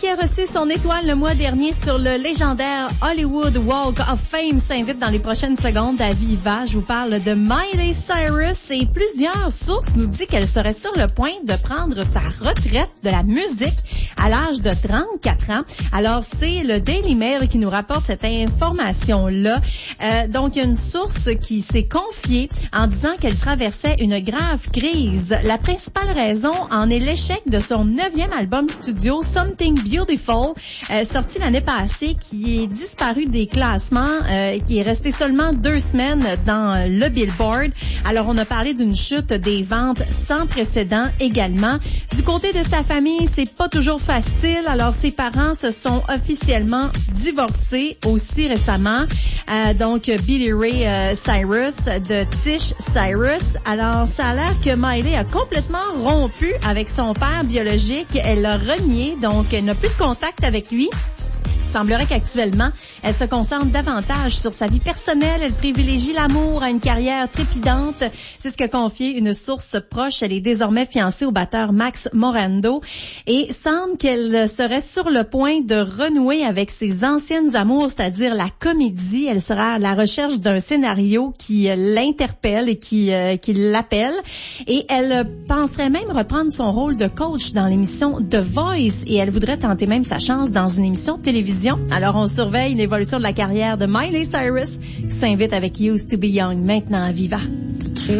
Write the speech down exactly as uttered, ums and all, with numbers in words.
qui a reçu son étoile le mois dernier sur le légendaire Hollywood Walk of Fame s'invite dans les prochaines secondes à Viva. Je vous parle de Miley Cyrus et plusieurs sources nous disent qu'elle serait sur le point de prendre sa retraite de la musique à l'âge de trente-quatre ans. Alors, c'est le Daily Mail qui nous rapporte cette information-là. Euh, donc, il y a une source qui s'est confiée en disant qu'elle traversait une grave crise. La principale raison en est l'échec de son neuvième album studio, Something Beautiful, euh, sorti l'année passée, qui est disparu des classements, euh, qui est resté seulement deux semaines dans le Billboard. Alors, on a parlé d'une chute des ventes sans précédent également. Du côté de sa famille, c'est pas toujours facile. Alors, ses parents se sont officiellement divorcés aussi récemment. Euh, donc, Billy Ray euh, Cyrus de Tish Cyrus. Alors, ça a l'air que Miley a complètement rompu avec son père biologique. Elle l'a renié, donc elle n'a plus de contact avec lui. Il semblerait qu'actuellement, elle se concentre davantage sur sa vie personnelle. Elle privilégie l'amour à une carrière trépidante. C'est ce qu'a confié une source proche. Elle est désormais fiancée au batteur Max Morando et semble qu'elle serait sur le point de renouer avec ses anciennes amours, c'est-à-dire la comédie. Elle sera à la recherche d'un scénario qui l'interpelle et qui, euh, qui l'appelle. Et elle penserait même reprendre son rôle de coach dans l'émission The Voice et elle voudrait tenter même sa chance dans une émission de télévision. Alors, on surveille l'évolution de la carrière de Miley Cyrus qui s'invite avec Used to be Young maintenant à Viva.